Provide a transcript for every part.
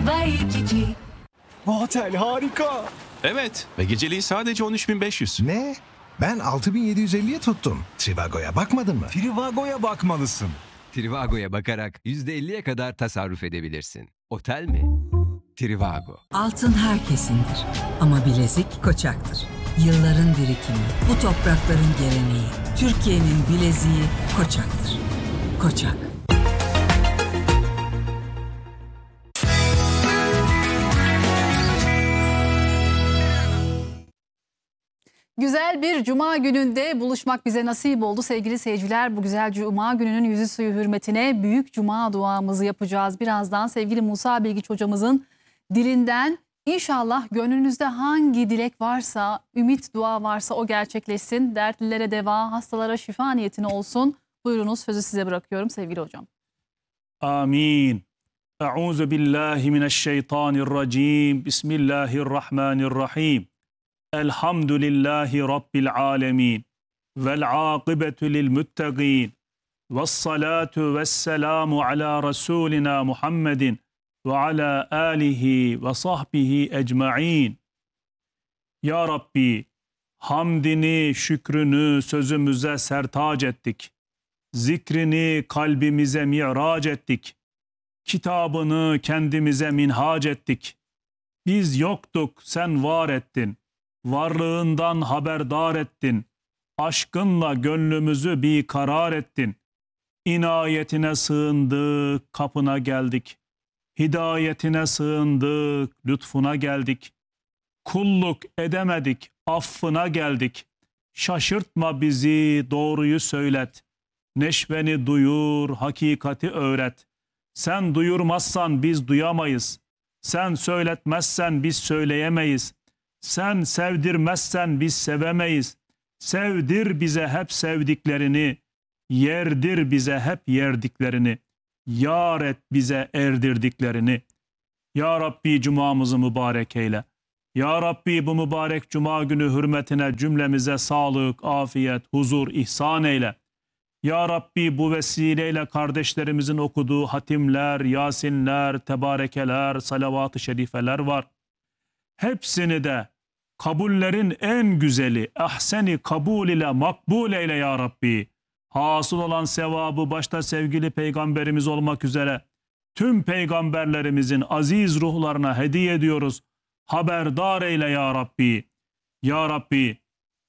Waikiki. Bu otel harika. Evet ve geceliği sadece 13.500. Ne? Ben 6.750'ye tuttum. Trivago'ya bakmadın mı? Trivago'ya bakmalısın. Trivago'ya bakarak %50'ye kadar tasarruf edebilirsin. Otel mi? Trivago. Altın herkesindir ama bilezik Koçak'tır. Yılların birikimi, bu toprakların geleneği. Türkiye'nin bileziği Koçak'tır. Koçak. Güzel bir cuma gününde buluşmak bize nasip oldu sevgili seyirciler. Bu güzel cuma gününün yüzü suyu hürmetine büyük cuma duamızı yapacağız. Birazdan sevgili Musa Bilgiç hocamızın dilinden inşallah gönlünüzde hangi dilek varsa, ümit dua varsa o gerçekleşsin. Dertlilere deva, hastalara şifa niyetine olsun. Buyurunuz, sözü size bırakıyorum sevgili hocam. Amin. Euzu billahi mineşşeytanirracim. Bismillahirrahmanirrahim. Elhamdülillahi Rabbil alemin. Vel âkıbetu lil muttaqin. Vessalatu vesselamu ala Resulina Muhammedin ve ala alihi ve sahbihi ecma'in. Ya Rabbi, hamdini, şükrünü sözümüze sertac ettik. Zikrini kalbimize mi'rac ettik. Kitabını kendimize minhac ettik. Biz yoktuk, sen var ettin. Varlığından haberdar ettin. Aşkınla gönlümüzü bir karar ettin. İnayetine sığındık, kapına geldik. Hidayetine sığındık, lütfuna geldik. Kulluk edemedik, affına geldik. Şaşırtma bizi, doğruyu söylet. Neşveni duyur, hakikati öğret. Sen duyurmazsan biz duyamayız. Sen söyletmezsen biz söyleyemeyiz. Sen sevdirmezsen biz sevemeyiz. Sevdir bize hep sevdiklerini. Yerdir bize hep yerdiklerini. Yar et bize erdirdiklerini. Ya Rabbi cumamızı mübarek eyle. Ya Rabbi bu mübarek cuma günü hürmetine cümlemize sağlık, afiyet, huzur, ihsan eyle. Ya Rabbi bu vesileyle kardeşlerimizin okuduğu hatimler, yasinler, tebarekeler, salavat-ı şerifeler var. Hepsini de kabullerin en güzeli, ahseni kabul ile makbul eyle ya Rabbi. Hasıl olan sevabı başta sevgili peygamberimiz olmak üzere tüm peygamberlerimizin aziz ruhlarına hediye ediyoruz. Haberdar eyle ya Rabbi. Ya Rabbi,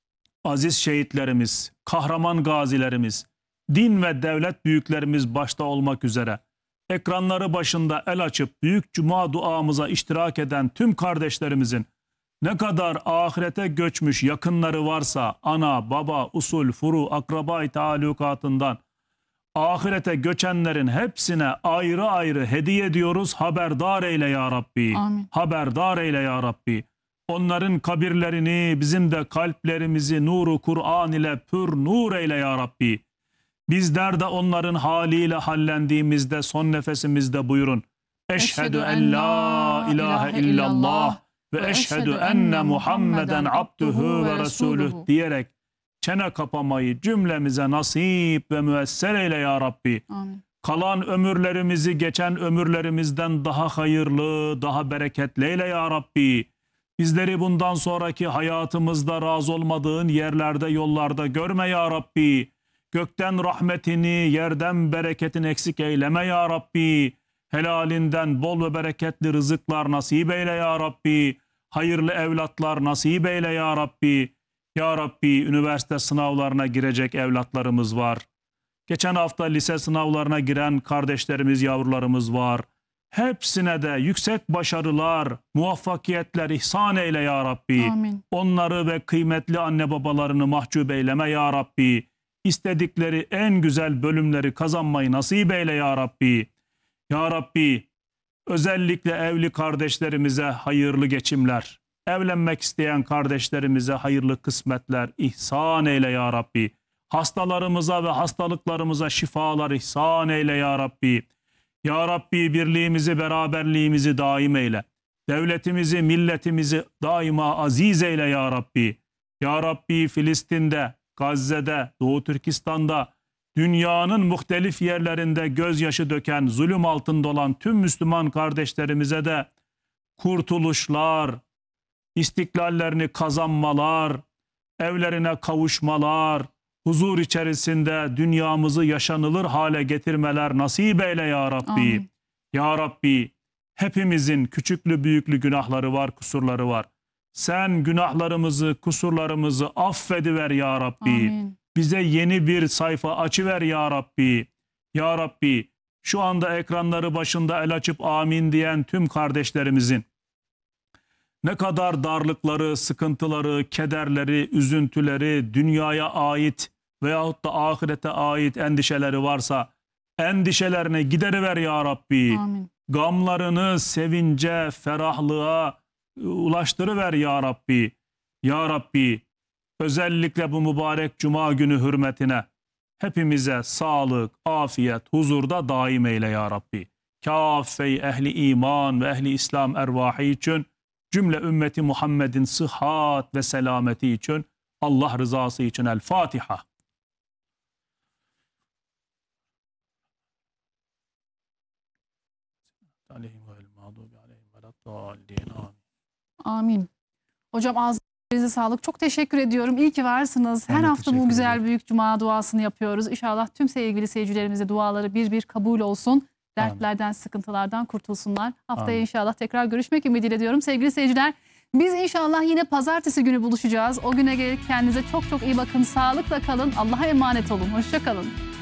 aziz şehitlerimiz, kahraman gazilerimiz, din ve devlet büyüklerimiz başta olmak üzere ekranları başında el açıp büyük cuma duamıza iştirak eden tüm kardeşlerimizin ne kadar ahirete göçmüş yakınları varsa ana, baba, usul, furu, akraba-i talukatından ahirete göçenlerin hepsine ayrı ayrı hediye ediyoruz. Haberdar eyle ya Rabbi. Amin. Haberdar eyle ya Rabbi. Onların kabirlerini, bizim de kalplerimizi nuru Kur'an ile pür nur eyle ya Rabbi. Bizler de onların haliyle hallendiğimizde son nefesimizde buyurun. Eşhedü en la ilahe illallah ve eşhedü enne Muhammeden abduhu ve resuluh diyerek çene kapamayı cümlemize nasip ve müesser eyle ya Rabbi. Amin. Kalan ömürlerimizi geçen ömürlerimizden daha hayırlı, daha bereketli eyle ya Rabbi. Bizleri bundan sonraki hayatımızda razı olmadığın yerlerde, yollarda görme ya Rabbi. Gökten rahmetini, yerden bereketini eksik eyleme ya Rabbi. Helalinden bol ve bereketli rızıklar nasip eyle ya Rabbi. Hayırlı evlatlar nasip eyle ya Rabbi. Ya Rabbi, üniversite sınavlarına girecek evlatlarımız var. Geçen hafta lise sınavlarına giren kardeşlerimiz, yavrularımız var. Hepsine de yüksek başarılar, muvaffakiyetler ihsan eyle ya Rabbi. Amin. Onları ve kıymetli anne babalarını mahcup eyleme ya Rabbi. İstedikleri en güzel bölümleri kazanmayı nasip eyle ya Rabbi. Ya Rabbi, özellikle evli kardeşlerimize hayırlı geçimler, evlenmek isteyen kardeşlerimize hayırlı kısmetler ihsan eyle ya Rabbi. Hastalarımıza ve hastalıklarımıza şifalar ihsan eyle ya Rabbi. Ya Rabbi, birliğimizi, beraberliğimizi daim eyle. Devletimizi, milletimizi daima aziz eyle ya Rabbi. Ya Rabbi, Filistin'de, Gazze'de, Doğu Türkistan'da, dünyanın muhtelif yerlerinde gözyaşı döken, zulüm altında olan tüm Müslüman kardeşlerimize de kurtuluşlar, istiklallerini kazanmalar, evlerine kavuşmalar, huzur içerisinde dünyamızı yaşanılır hale getirmeler nasip eyle ya Rabbi. Amin. Ya Rabbi, hepimizin küçüklü büyüklü günahları var, kusurları var. Sen günahlarımızı, kusurlarımızı affediver ya Rabbi. Amin. Bize yeni bir sayfa açıver ya Rabbi. Ya Rabbi, şu anda ekranları başında el açıp amin diyen tüm kardeşlerimizin ne kadar darlıkları, sıkıntıları, kederleri, üzüntüleri, dünyaya ait veyahut da ahirete ait endişeleri varsa endişelerini gideriver ya Rabbi. Amin. Gamlarını sevince, ferahlığa ulaştırıver ya Rabbi. Ya Rabbi, özellikle bu mübarek Cuma günü hürmetine hepimize sağlık, afiyet, huzurda daim eyle ya Rabbi. Kâfe-i ehli iman ve ehli İslam ervahı için, cümle ümmeti Muhammed'in sıhhat ve selameti için, Allah rızası için El Fatiha. Amin. Hocam ağzınıza sağlık. Çok teşekkür ediyorum. İyi ki varsınız. Ben Her de hafta bu teşekkür güzel ederim. büyük cuma duasını yapıyoruz. İnşallah tüm sevgili seyircilerimize duaları bir bir kabul olsun. Dertlerden, sıkıntılardan kurtulsunlar. Haftaya Amin. inşallah tekrar görüşmek ümidiyle diyorum. Sevgili seyirciler, biz inşallah yine pazartesi günü buluşacağız. O güne gelip kendinize çok çok iyi bakın. Sağlıkla kalın. Allah'a emanet olun. Hoşça kalın.